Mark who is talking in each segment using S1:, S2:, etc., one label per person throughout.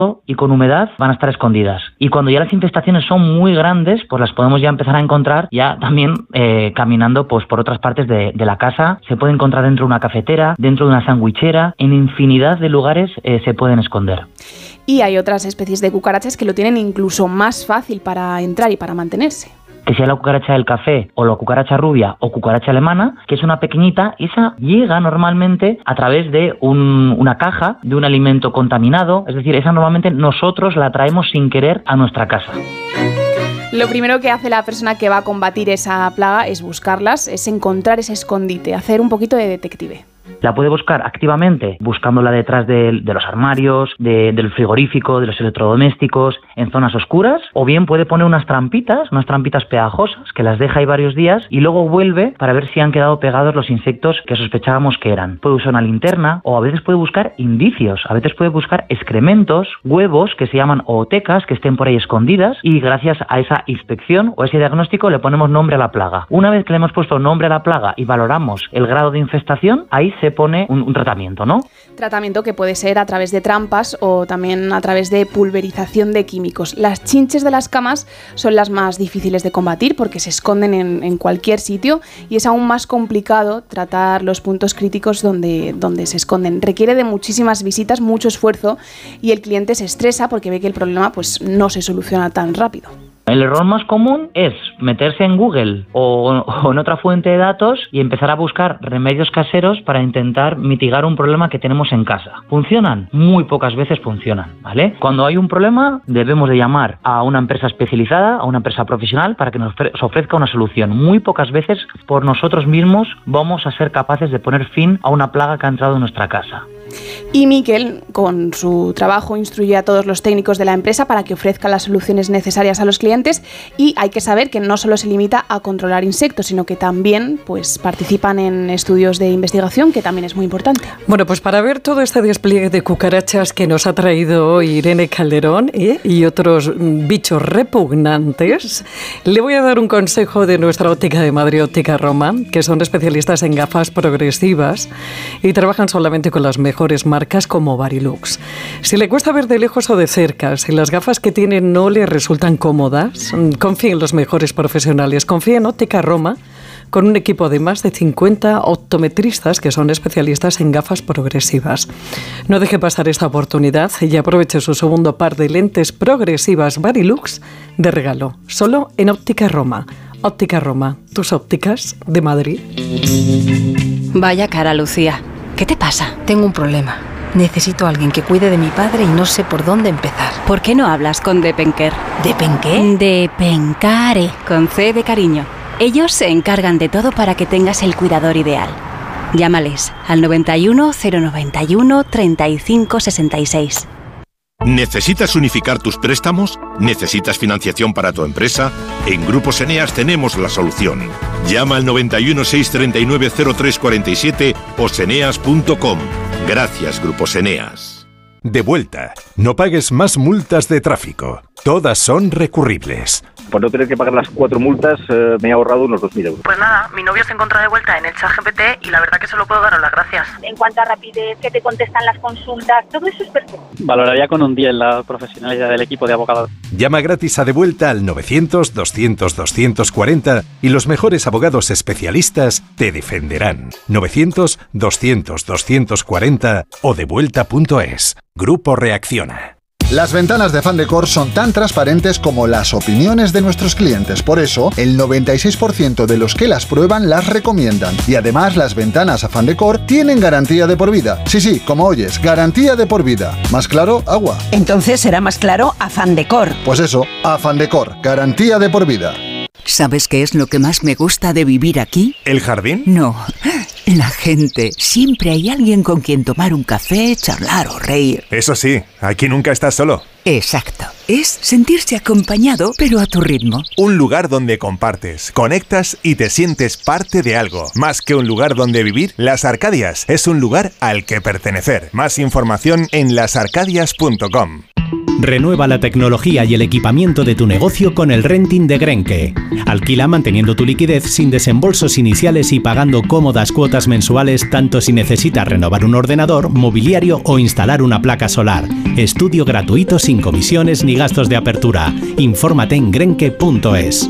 S1: y con humedad van a estar escondidas. Y cuando ya las infestaciones son muy grandes, pues las podemos ya empezar a encontrar ya también caminando pues por otras partes de la casa. Se puede encontrar dentro de una cafetera, dentro de una sandwichera, en infinidad de lugares se pueden esconder.
S2: Y hay otras especies de cucarachas que lo tienen incluso más fácil para entrar y para mantenerse.
S1: Que sea la cucaracha del café o la cucaracha rubia o cucaracha alemana, que es una pequeñita, esa llega normalmente a través de una caja de un alimento contaminado, es decir, esa normalmente nosotros la traemos sin querer a nuestra casa.
S2: Lo primero que hace la persona que va a combatir esa plaga es buscarlas, es encontrar ese escondite, hacer un poquito de detective.
S1: La puede buscar activamente, buscándola detrás de los armarios, del frigorífico, de los electrodomésticos, en zonas oscuras, o bien puede poner unas trampitas pegajosas, que las deja ahí varios días y luego vuelve para ver si han quedado pegados los insectos que sospechábamos que eran. Puede usar una linterna, o a veces puede buscar indicios, a veces puede buscar excrementos, huevos que se llaman ootecas, que estén por ahí escondidas, y gracias a esa inspección o ese diagnóstico le ponemos nombre a la plaga. Una vez que le hemos puesto nombre a la plaga y valoramos el grado de infestación, ahí se pone un tratamiento, ¿no?
S2: Tratamiento que puede ser a través de trampas o también a través de pulverización de químicos. Las chinches de las camas son las más difíciles de combatir porque se esconden en cualquier sitio y es aún más complicado tratar los puntos críticos donde se esconden. Requiere de muchísimas visitas, mucho esfuerzo y el cliente se estresa porque ve que el problema pues no se soluciona tan rápido.
S1: El error más común es meterse en Google o en otra fuente de datos y empezar a buscar remedios caseros para intentar mitigar un problema que tenemos en casa. ¿Funcionan? Muy pocas veces funcionan, ¿vale? Cuando hay un problema debemos de llamar a una empresa especializada, a una empresa profesional para que nos ofrezca una solución. Muy pocas veces por nosotros mismos vamos a ser capaces de poner fin a una plaga que ha entrado en nuestra casa.
S2: Y Miquel, con su trabajo, instruye a todos los técnicos de la empresa para que ofrezcan las soluciones necesarias a los clientes y hay que saber que no solo se limita a controlar insectos, sino que también pues, participan en estudios de investigación, que también es muy importante.
S3: Bueno, pues para ver todo este despliegue de cucarachas que nos ha traído hoy Irene Calderón y otros bichos repugnantes, le voy a dar un consejo de nuestra óptica de Madrid, Óptica Roma, que son especialistas en gafas progresivas y trabajan solamente con las mejores marcas como Varilux. Si le cuesta ver de lejos o de cerca, si las gafas que tiene no le resultan cómodas, confíe en los mejores profesionales. Confíe en Óptica Roma, con un equipo de más de 50 optometristas que son especialistas en gafas progresivas. No deje pasar esta oportunidad y aproveche su segundo par de lentes progresivas Varilux de regalo, solo en Óptica Roma. Óptica Roma, tus ópticas de Madrid.
S4: Vaya cara, Lucía. ¿Qué te pasa? Tengo un problema. Necesito a alguien que cuide de mi padre y no sé por dónde empezar.
S5: ¿Por qué no hablas con Depenker?
S4: ¿Depenqué?
S5: Depencare, con C de cariño. Ellos se encargan de todo para que tengas el cuidador ideal. Llámales al 91 091 35 66.
S6: ¿Necesitas unificar tus préstamos? ¿Necesitas financiación para tu empresa? En Grupos Eneas tenemos la solución. Llama al 91 639 0347 o seneas.com. Gracias, Grupos Eneas.
S7: De vuelta. No pagues más multas de tráfico. Todas son recurribles.
S8: Por no tener que pagar las 4 multas, me he ahorrado unos 2.000 euros.
S9: Pues nada, mi novio se encuentra de vuelta en el ChatGPT y la verdad que solo puedo daros las gracias.
S10: En cuanto a rapidez, que te contestan las consultas, todo eso es perfecto.
S11: Valoraría con un 10 la profesionalidad del equipo de abogados.
S7: Llama gratis a De Vuelta al 900-200-240 y los mejores abogados especialistas te defenderán. 900-200-240 o devuelta.es. Grupo Reacciona.
S12: Las ventanas de Fandecor son tan transparentes como las opiniones de nuestros clientes. Por eso, el 96% de los que las prueban las recomiendan. Y además, las ventanas a Fandecor tienen garantía de por vida. Sí, como oyes, garantía de por vida. ¿Más claro? Agua.
S13: Entonces será más claro a Fandecor.
S12: Pues eso, a Fandecor, garantía de por vida.
S14: ¿Sabes qué es lo que más me gusta de vivir aquí?
S7: ¿El jardín?
S14: No, la gente. Siempre hay alguien con quien tomar un café, charlar o reír.
S7: Eso sí, aquí nunca estás solo.
S14: Exacto. Es sentirse acompañado, pero a tu ritmo.
S7: Un lugar donde compartes, conectas y te sientes parte de algo. Más que un lugar donde vivir, Las Arcadias es un lugar al que pertenecer. Más información en lasarcadias.com.
S15: Renueva la tecnología y el equipamiento de tu negocio con el renting de Grenke. Alquila manteniendo tu liquidez sin desembolsos iniciales y pagando cómodas cuotas mensuales tanto si necesitas renovar un ordenador, mobiliario o instalar una placa solar. Estudio gratuito sin comisiones ni gastos de apertura. Infórmate en grenke.es.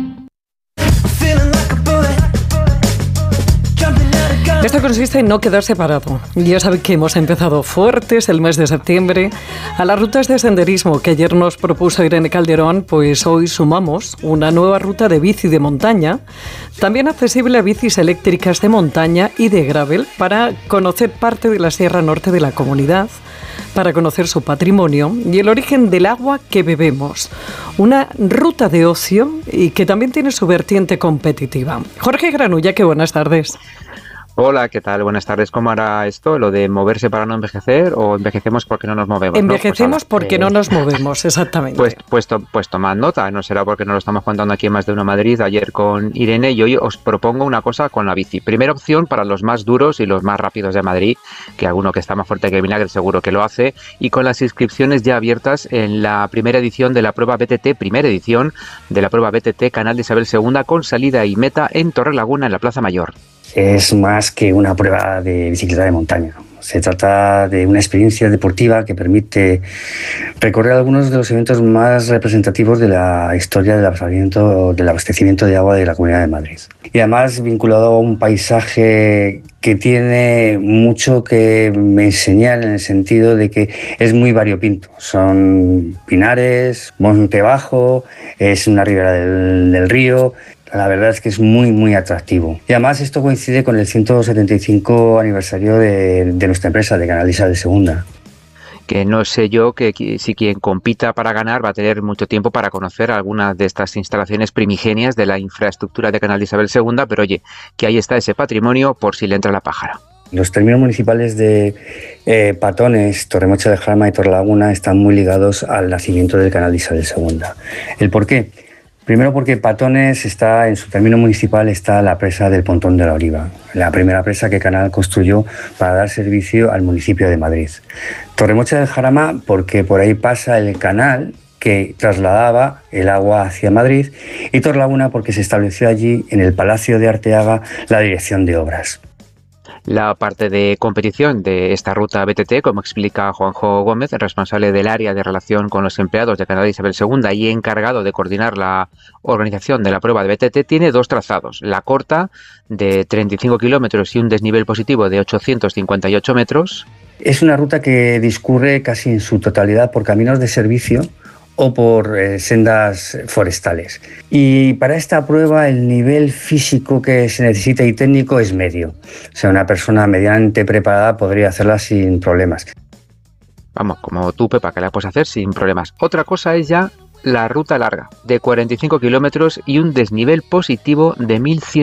S3: Esto consiste en no quedarse parado. Ya saben que hemos empezado fuertes el mes de septiembre. A las rutas de senderismo que ayer nos propuso Irene Calderón, pues hoy sumamos una nueva ruta de bici de montaña, también accesible a bicis eléctricas de montaña y de gravel, para conocer parte de la Sierra Norte de la comunidad, para conocer su patrimonio y el origen del agua que bebemos. Una ruta de ocio y que también tiene su vertiente competitiva. Jorge Granulla, qué buenas tardes.
S16: Hola, ¿qué tal? Buenas tardes. ¿Cómo hará esto? ¿Lo de moverse para no envejecer o envejecemos porque no nos movemos?
S3: Envejecemos, ¿no? Porque no nos movemos, exactamente.
S16: Pues tomad nota, no será porque nos lo estamos contando aquí en Más de Uno Madrid ayer con Irene, y hoy os propongo una cosa con la bici. Primera opción para los más duros y los más rápidos de Madrid, que alguno que está más fuerte que el vinagre seguro que lo hace, y con las inscripciones ya abiertas en la primera edición de la prueba BTT, Canal de Isabel II, con salida y meta en Torrelaguna, en la Plaza Mayor.
S17: Es más que una prueba de bicicleta de montaña. Se trata de una experiencia deportiva que permite recorrer algunos de los eventos más representativos de la historia del abastecimiento de agua de la Comunidad de Madrid. Y además vinculado a un paisaje que tiene mucho que enseñar, en el sentido de que es muy variopinto. Son pinares, monte bajo, es una ribera del río. La verdad es que es muy, muy atractivo. Y además esto coincide con el 175 aniversario de nuestra empresa, de Canal de Isabel II.
S16: Que no sé yo que si quien compita para ganar va a tener mucho tiempo para conocer algunas de estas instalaciones primigenias de la infraestructura de Canal de Isabel II, pero oye, que ahí está ese patrimonio por si le entra la pájara.
S17: Los términos municipales de Patones, Torremocha del Jarama y Torrelaguna están muy ligados al nacimiento del Canal de Isabel II. ¿El por qué? Primero porque Patones está, en su término municipal, está la presa del Pontón de la Oliva, la primera presa que Canal construyó para dar servicio al municipio de Madrid. Torremocha del Jarama porque por ahí pasa el canal que trasladaba el agua hacia Madrid, y Torrelaguna porque se estableció allí, en el Palacio de Arteaga, la dirección de obras.
S16: La parte de competición de esta ruta BTT, como explica Juanjo Gómez, responsable del área de relación con los empleados de Canal de Isabel II y encargado de coordinar la organización de la prueba de BTT, tiene dos trazados. La corta, de 35 kilómetros y un desnivel positivo de 858 metros.
S17: Es una ruta que discurre casi en su totalidad por caminos de servicio o por sendas forestales. Y para esta prueba el nivel físico que se necesita y técnico es medio. O sea, una persona medianamente preparada podría hacerla sin problemas.
S16: Vamos, como tú, Pepa, que la puedes hacer sin problemas. Otra cosa es ya la ruta larga, de 45 kilómetros y un desnivel positivo de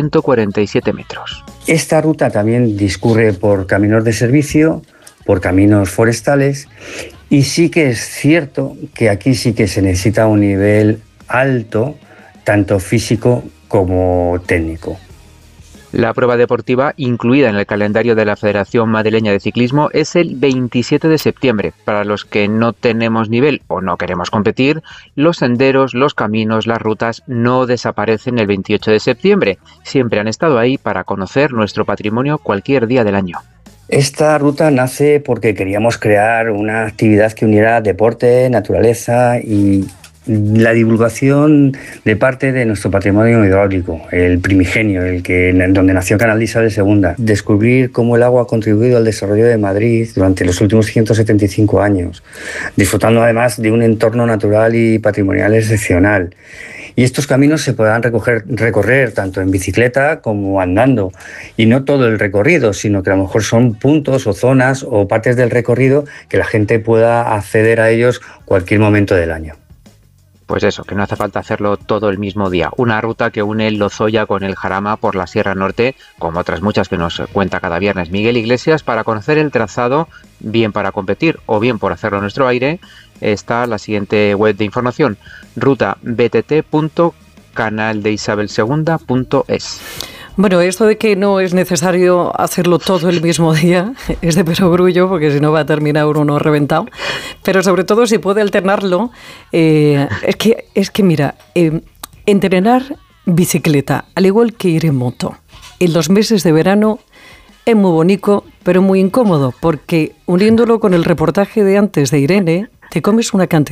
S16: 1.147 metros.
S17: Esta ruta también discurre por caminos de servicio, por caminos forestales, y sí que es cierto que aquí sí que se necesita un nivel alto, tanto físico como técnico.
S16: La prueba deportiva, incluida en el calendario de la Federación Madrileña de Ciclismo, es el 27 de septiembre. Para los que no tenemos nivel o no queremos competir, los senderos, los caminos, las rutas no desaparecen el 28 de septiembre. Siempre han estado ahí para conocer nuestro patrimonio cualquier día del año.
S17: Esta ruta nace porque queríamos crear una actividad que uniera deporte, naturaleza y la divulgación de parte de nuestro patrimonio hidráulico, el primigenio, donde nació Canal de Isabel II. Descubrir cómo el agua ha contribuido al desarrollo de Madrid durante los últimos 175 años, disfrutando además de un entorno natural y patrimonial excepcional. Y estos caminos se podrán recorrer tanto en bicicleta como andando. Y no todo el recorrido, sino que a lo mejor son puntos o zonas o partes del recorrido que la gente pueda acceder a ellos cualquier momento del año.
S16: Pues eso, que no hace falta hacerlo todo el mismo día. Una ruta que une Lozoya con el Jarama por la Sierra Norte, como otras muchas que nos cuenta cada viernes Miguel Iglesias. Para conocer el trazado, bien para competir o bien por hacerlo a nuestro aire, está la siguiente web de información: rutabtt.canaldeisabelsegunda.es.
S3: Bueno, esto de que no es necesario hacerlo todo el mismo día es de perogrullo, porque si no va a terminar uno reventado. Pero sobre todo si puede alternarlo, es que mira, entrenar bicicleta, al igual que ir en moto, en los meses de verano es muy bonito, pero muy incómodo, porque uniéndolo con el reportaje de antes de Irene, te comes una cantidad